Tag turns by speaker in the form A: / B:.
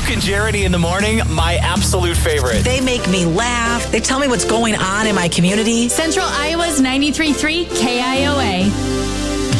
A: Brooke and Jeremy in the morning, my absolute favorite.
B: They make me laugh. They tell me what's going on in my community.
C: Central Iowa's 93.3 KIOA.